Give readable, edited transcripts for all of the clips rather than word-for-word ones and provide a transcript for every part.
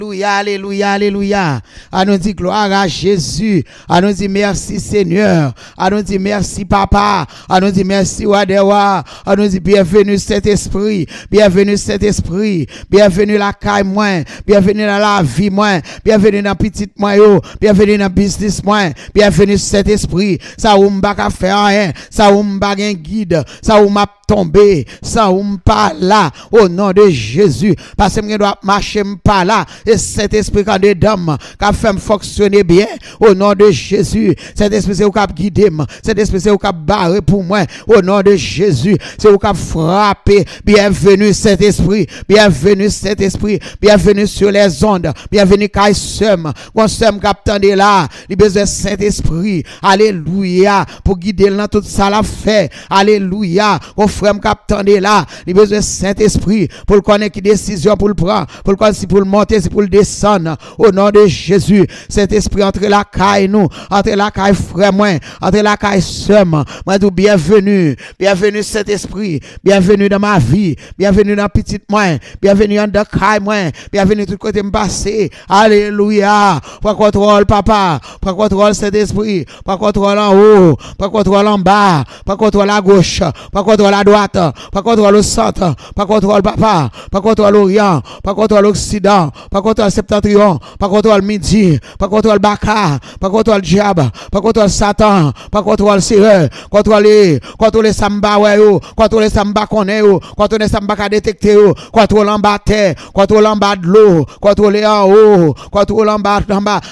Alléluia, alléluia, alléluia. À nous dit gloire à Jésus. À nous dit merci Seigneur. À nous dit merci Papa. À nous dit merci Wadewa. À nous dit bienvenue Saint-Esprit. Bienvenue Saint-Esprit. Bienvenue la caille moins. Bienvenue dans la vie moins. Bienvenue dans petite moins yo. Bienvenue dans business moins. Bienvenue Saint-Esprit. Ça ou m'ba ka faire rien. Ça ou m'ba gen guide. Ça ou m'a tombé. Ça ou m'pa là. Au nom de Jésus. Parce que je dois marcher m'pa là. Et cet esprit quand des dames qui fait fonctionner bien au nom de Jésus. Cet esprit c'est au cap guider, cet esprit c'est au cap barrer pour moi au nom de Jésus. C'est au cap frapper. Bienvenue cet esprit, bienvenue cet esprit, bienvenue sur les ondes, bienvenue Kaisem. Mon sem captain de là, il besoin Saint Esprit. Alléluia pour guider dans tout ça la fait. Alléluia. Mon frère captain de là, il besoin Saint Esprit pour le connaître qui décision pour le prendre, pour le connaître si pour le monter, si pour le descendre au nom de Jésus. Cet esprit entre la caille nous, entre la caille frère moi, entre la caille sœur moi tout bienvenue, bienvenue cet esprit, bienvenue dans ma vie, bienvenue dans petite moi, bienvenue dans caille moi, bienvenue tout côté me passer. Alléluia. Prends contrôle papa, prends contrôle cet esprit, prends contrôle en haut, prends contrôle en bas, prends contrôle à gauche, prends contrôle à droite, prends contrôle au centre, prends contrôle papa, prends contrôle l'Orient, prends contrôle l'Occident, prends contrôle septentrion, pas contrôle midi, pas contrôle Baka, pas contrôle diable, pas contrôle Satan, pas contrôle Seigneur, contrôler Samba ouais, contrôler Samba connaît, contrôler Samba ka détecter, contrôle en bas terre, contrôle en bas de l'eau, contrôler en haut, contrôle en bas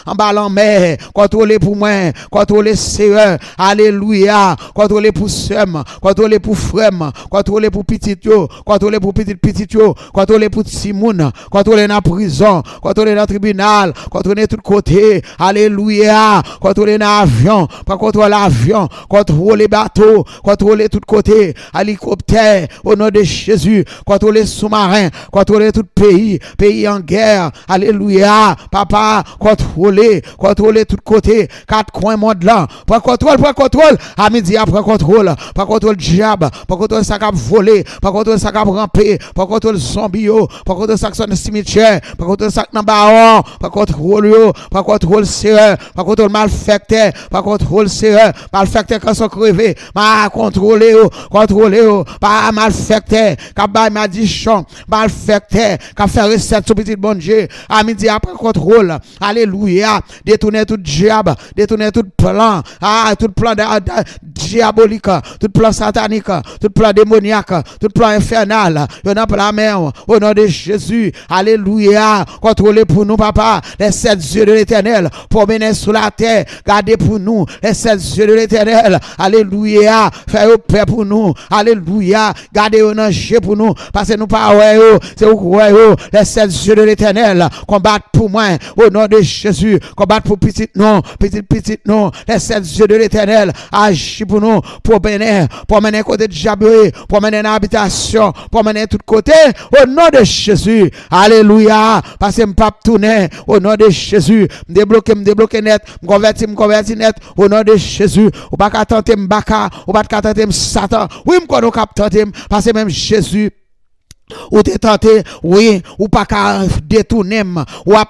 en mer, contrôler pour moi, contrôler Seigneur, alléluia, contrôler pour Sem, contrôler pour Frem, contrôler pour petit yo, contrôler pour petit yo, contrôler pour Simon, contrôler dans prison, contrôler dans le tribunal, contrôler tout côté, alléluia, contrôler dans l'avion, pas contrôler l'avion, contrôler bateau, contrôler tout côté, hélicoptère, au nom de Jésus, contrôler sous-marin, contrôler tout pays en guerre, alléluia, papa, contrôler tout côté, quatre coins monde là, prends contrôle, à midi après contrôle, pas contrôle diable, pas contrôle ça cap voler, pas contrôle ça cap ramper, pas contrôle zombie, pas contrôle ça dans le cimetière, pas contrôle ça dans baron, pas contrôle serreur, pas contrôle malfecteur, pas contrôle serreur, malfecteur quand sont crevé, contrôler, pas malfecteur, quand bail maldition, malfecteur, quand faire recette sur petit bon Dieu, à midi après contrôle, alléluia, détourner tout diable, détourner tout plan, tout plan diabolique, tout plan satanique, tout plan démoniaque, tout plan infernal, il y en a la mer, au nom de Jésus, alléluia, contrôlez pour nous, papa, les 7 yeux de l'Éternel, promener sur la terre, gardez pour nous, les 7 yeux de l'Éternel, alléluia, faites paix pour nous, alléluia, gardez un ange pour nous, parce que nous pas c'est où les 7 yeux de l'Éternel, combattre pour moi, au nom de Jésus, combattre pour petit nom, les 7 yeux de l'Éternel, agis pour nous, pour mener côté de Jaboué, pour mener dans l'habitation, pour mener tout côté, au nom de Jésus, alléluia, parce que m'pas tourner, au nom de Jésus, me net, me converti net, au nom de Jésus, ou pas qu'à tenter m'baka, ou pas qu'à tenter Satan, oui m'kono k'ap tenter, parce que même Jésus, ou t'es tenté, oui, ou pas qu'à détourner, ou